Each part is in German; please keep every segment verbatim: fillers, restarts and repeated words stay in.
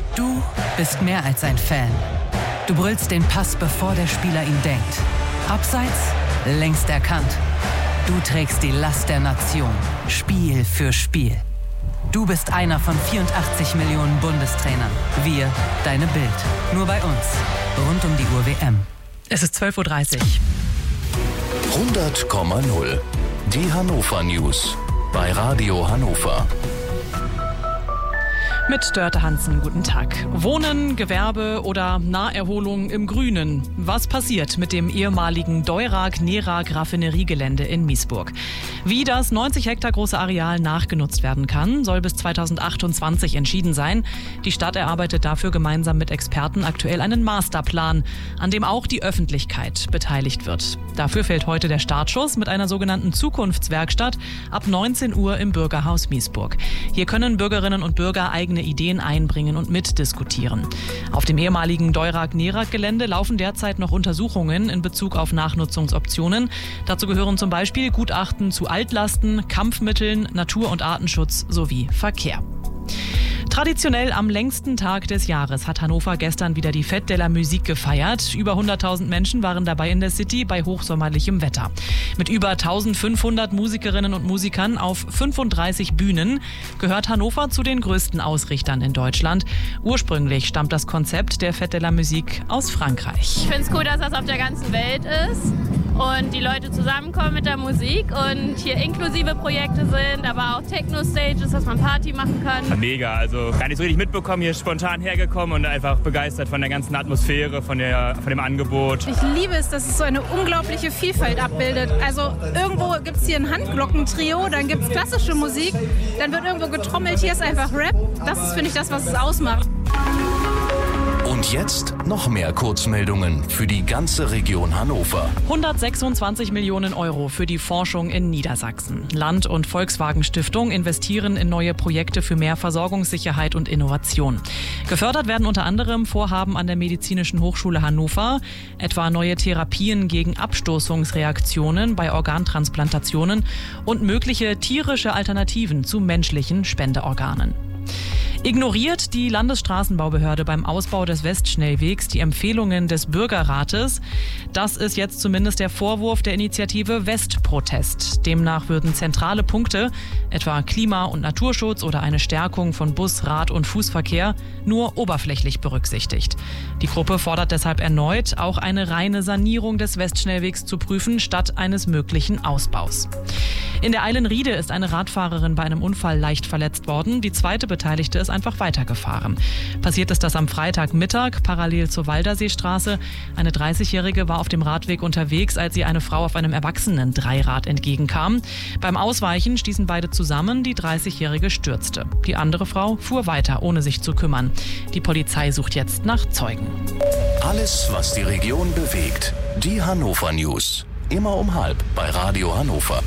Du bist mehr als ein Fan. Du brüllst den Pass, bevor der Spieler ihn denkt. Abseits, längst erkannt. Du trägst die Last der Nation, Spiel für Spiel. Du bist einer von vierundachtzig Millionen Bundestrainern. Wir, deine Bild. Nur bei uns. Rund um die Uhr W M. Es ist zwölf Uhr dreißig. hundert Komma null. Die Hannover News. Bei Radio Hannover. Mit Dörte Hansen, guten Tag. Wohnen, Gewerbe oder Naherholung im Grünen. Was passiert mit dem ehemaligen Deurag-Nerak-Raffineriegelände in Miesburg? Wie das neunzig Hektar große Areal nachgenutzt werden kann, soll bis zweitausendachtundzwanzig entschieden sein. Die Stadt erarbeitet dafür gemeinsam mit Experten aktuell einen Masterplan, an dem auch die Öffentlichkeit beteiligt wird. Dafür fällt heute der Startschuss mit einer sogenannten Zukunftswerkstatt ab neunzehn Uhr im Bürgerhaus Miesburg. Hier können Bürgerinnen und Bürger eigene Ideen einbringen und mitdiskutieren. Auf dem ehemaligen Deurag-Nerak-Gelände laufen derzeit noch Untersuchungen in Bezug auf Nachnutzungsoptionen. Dazu gehören zum Beispiel Gutachten zu Altlasten, Kampfmitteln, Natur- und Artenschutz sowie Verkehr. Traditionell am längsten Tag des Jahres hat Hannover gestern wieder die Fête de la Musique gefeiert. Über hunderttausend Menschen waren dabei in der City bei hochsommerlichem Wetter. Mit über eintausendfünfhundert Musikerinnen und Musikern auf fünfunddreißig Bühnen gehört Hannover zu den größten Ausrichtern in Deutschland. Ursprünglich stammt das Konzept der Fête de la Musique aus Frankreich. Ich finde es cool, dass das auf der ganzen Welt ist und die Leute zusammenkommen mit der Musik und hier inklusive Projekte sind, aber auch Techno-Stages, dass man Party machen kann. Mega, also gar nicht so richtig mitbekommen, hier spontan hergekommen und einfach begeistert von der ganzen Atmosphäre, von, der, von dem Angebot. Ich liebe es, dass es so eine unglaubliche Vielfalt abbildet. Also irgendwo gibt es hier ein Handglockentrio, dann gibt es klassische Musik, dann wird irgendwo getrommelt, hier ist einfach Rap. Das ist, finde ich, das, was es ausmacht. Und jetzt noch mehr Kurzmeldungen für die ganze Region Hannover. hundertsechsundzwanzig Millionen Euro für die Forschung in Niedersachsen. Land- und Volkswagen Stiftung investieren in neue Projekte für mehr Versorgungssicherheit und Innovation. Gefördert werden unter anderem Vorhaben an der Medizinischen Hochschule Hannover, etwa neue Therapien gegen Abstoßungsreaktionen bei Organtransplantationen und mögliche tierische Alternativen zu menschlichen Spendeorganen. Ignoriert die Landesstraßenbaubehörde beim Ausbau des Westschnellwegs die Empfehlungen des Bürgerrates? Das ist jetzt zumindest der Vorwurf der Initiative Westprotest. Demnach würden zentrale Punkte, etwa Klima- und Naturschutz oder eine Stärkung von Bus-, Rad- und Fußverkehr, nur oberflächlich berücksichtigt. Die Gruppe fordert deshalb erneut, auch eine reine Sanierung des Westschnellwegs zu prüfen, statt eines möglichen Ausbaus. In der Eilenriede ist eine Radfahrerin bei einem Unfall leicht verletzt worden. Die zweite Beteiligte ist einfach weitergefahren. Passiert ist das am Freitagmittag, parallel zur Walderseestraße. Eine dreißigjährige war auf dem Radweg unterwegs, als sie eine Frau auf einem erwachsenen Dreirad entgegenkam. Beim Ausweichen stießen beide zusammen, die dreißigjährige stürzte. Die andere Frau fuhr weiter, ohne sich zu kümmern. Die Polizei sucht jetzt nach Zeugen. Alles, was die Region bewegt. Die Hannover News. Immer um halb bei Radio Hannover.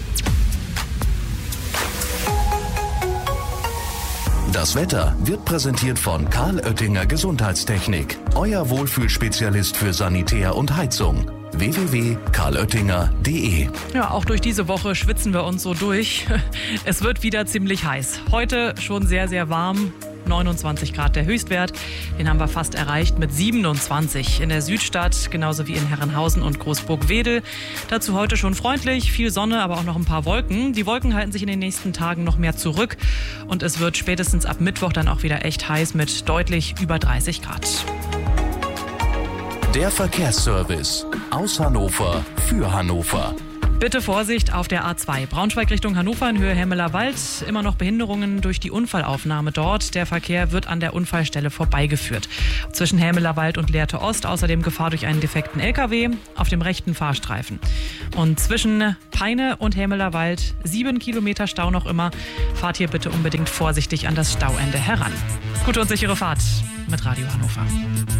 Das Wetter wird präsentiert von Karl Oettinger Gesundheitstechnik. Euer Wohlfühlspezialist für Sanitär und Heizung. w w w punkt karl oettinger punkt d e. Ja, auch durch diese Woche schwitzen wir uns so durch. Es wird wieder ziemlich heiß. Heute schon sehr, sehr warm. neunundzwanzig Grad der Höchstwert. Den haben wir fast erreicht mit siebenundzwanzig in der Südstadt, genauso wie in Herrenhausen und Großburg-Wedel. Dazu heute schon freundlich, viel Sonne, aber auch noch ein paar Wolken. Die Wolken halten sich in den nächsten Tagen noch mehr zurück und es wird spätestens ab Mittwoch dann auch wieder echt heiß mit deutlich über dreißig Grad. Der Verkehrsservice aus Hannover für Hannover. Bitte Vorsicht auf der A zwei. Braunschweig Richtung Hannover in Höhe Hemmeler Wald. Immer noch Behinderungen durch die Unfallaufnahme dort. Der Verkehr wird an der Unfallstelle vorbeigeführt. Zwischen Hemmeler Wald und Lehrte Ost außerdem Gefahr durch einen defekten L K W auf dem rechten Fahrstreifen. Und zwischen Peine und Hemmeler Wald sieben Kilometer Stau noch immer. Fahrt hier bitte unbedingt vorsichtig an das Stauende heran. Gute und sichere Fahrt mit Radio Hannover.